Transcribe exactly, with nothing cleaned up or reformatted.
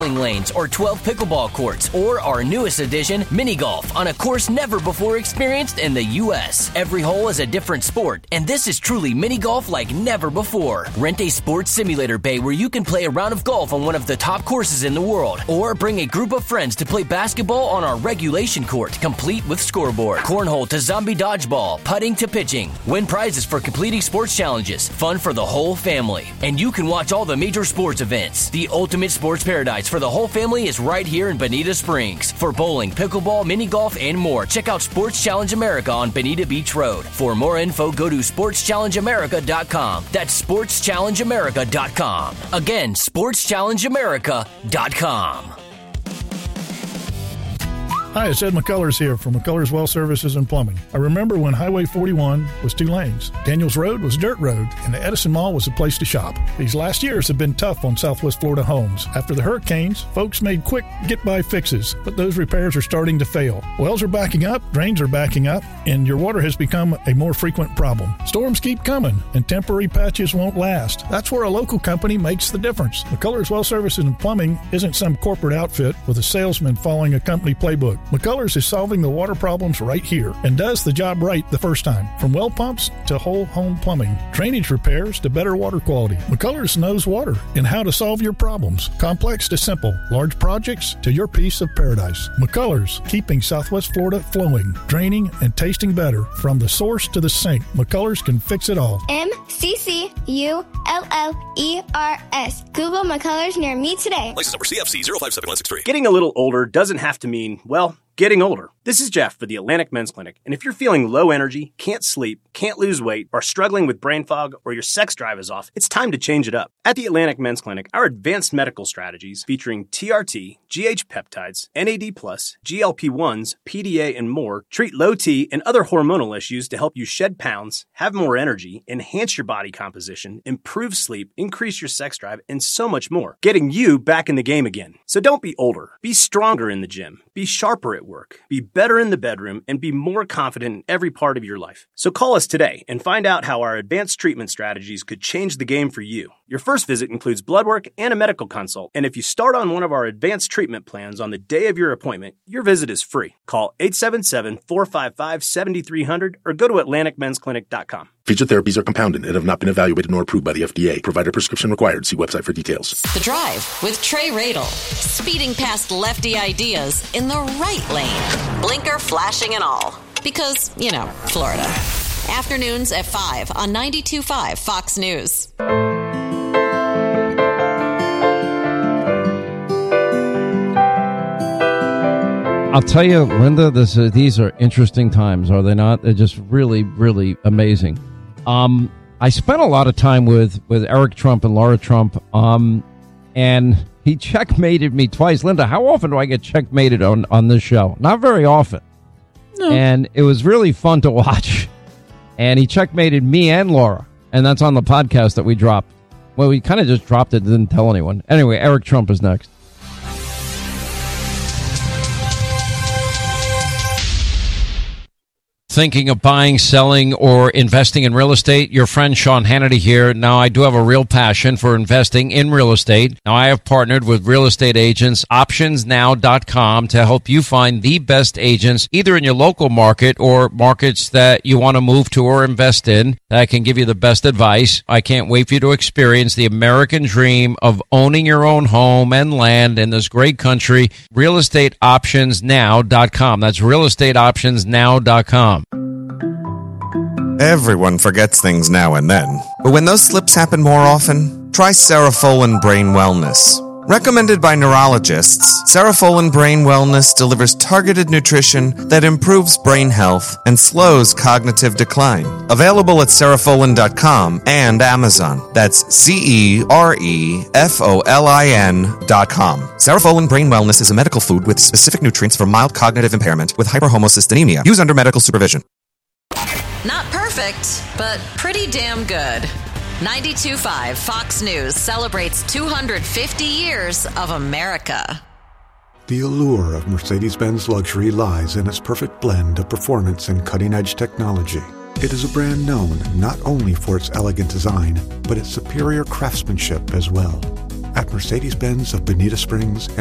lanes or twelve pickleball courts, or our newest addition, mini golf, on a course never before experienced in the U S. Every hole is a different sport, and this is truly mini golf like never before. Rent a sports simulator bay where you can play a round of golf on one of the top courses in the world, or bring a group of friends to play basketball on our regulation court, complete with scoreboard, cornhole to zombie dodgeball, putting to pitching. Win prizes for completing sports challenges, fun for the whole family. And you can watch all the major sports events. The ultimate sports paradise for the whole family is right here in Bonita Springs. For bowling, pickleball, mini golf, and more, check out Sports Challenge America on Bonita Beach Road. For more info, go to sports challenge america dot com. That's sports challenge america dot com. Again, sports challenge america dot com. Hi, it's Ed McCullers here from McCullers Well Services and Plumbing. I remember when Highway forty-one was two lanes, Daniels Road was dirt road, and the Edison Mall was a place to shop. These last years have been tough on Southwest Florida homes. After the hurricanes, folks made quick get-by fixes, but those repairs are starting to fail. Wells are backing up, drains are backing up, and your water has become a more frequent problem. Storms keep coming, and temporary patches won't last. That's where a local company makes the difference. McCullers Well Services and Plumbing isn't some corporate outfit with a salesman following a company playbook. McCullers is solving the water problems right here and does the job right the first time. From well pumps to whole home plumbing, drainage repairs to better water quality, McCullers knows water and how to solve your problems. Complex to simple, large projects to your piece of paradise. McCullers, keeping Southwest Florida flowing, draining, and tasting better. From the source to the sink, McCullers can fix it all. M C C U L L E R S. Google McCullers near me today. License number C F C zero five seven one six three. Getting a little older doesn't have to mean, well, getting older. This is Jeff for the Atlantic Men's Clinic, and if you're feeling low energy, can't sleep, can't lose weight, are struggling with brain fog, or your sex drive is off, it's time to change it up. At the Atlantic Men's Clinic, our advanced medical strategies featuring T R T, G H peptides, N A D plus, G L P ones, P D A, and more treat low T and other hormonal issues to help you shed pounds, have more energy, enhance your body composition, improve sleep, increase your sex drive, and so much more, getting you back in the game again. So don't be older. Be stronger in the gym. Be sharper at work. Be better in the bedroom, and be more confident in every part of your life. So call us today and find out how our advanced treatment strategies could change the game for you. Your first visit includes blood work and a medical consult, and if you start on one of our advanced treatment plans on the day of your appointment, your visit is free. Call eight seven seven, four five five, seven three zero zero or go to atlantic men's clinic dot com. Featured therapies are compounded and have not been evaluated nor approved by the F D A. Provider prescription required. See website for details. The Drive with Trey Radel. Speeding past lefty ideas in the right lane. Blinker flashing and all. Because, you know, Florida. Afternoons at five on ninety-two point five Fox News. I'll tell you, Linda, this uh, these are interesting times, are they not? They're just really, really amazing. Um, I spent a lot of time with, with Eric Trump and Laura Trump, um, and he checkmated me twice. Linda, how often do I get checkmated on, on this show? Not very often. No. And it was really fun to watch. And he checkmated me and Laura, and that's on the podcast that we dropped. Well, we kind of just dropped it and didn't tell anyone. Anyway, Eric Trump is next. Thinking of buying, selling, or investing in real estate? Your friend Sean Hannity here. Now, I do have a real passion for investing in real estate. Now, I have partnered with real estate agents, options now dot com, to help you find the best agents, either in your local market or markets that you want to move to or invest in, that can give you the best advice. I can't wait for you to experience the American dream of owning your own home and land in this great country. real estate options now dot com. That's real estate options now dot com. Everyone forgets things now and then, but when those slips happen more often, try Cerefolin Brain Wellness. Recommended by neurologists, Cerefolin Brain Wellness delivers targeted nutrition that improves brain health and slows cognitive decline. Available at cerefolin dot com and Amazon. That's C E R E F O L I N dot com. Cerefolin Brain Wellness is a medical food with specific nutrients for mild cognitive impairment with hyperhomocystinemia. Use under medical supervision. Not perfect, but pretty damn good. ninety-two point five Fox News celebrates two hundred fifty years of America. The allure of Mercedes-Benz luxury lies in its perfect blend of performance and cutting-edge technology. It is a brand known not only for its elegant design, but its superior craftsmanship as well. At Mercedes-Benz of Bonita Springs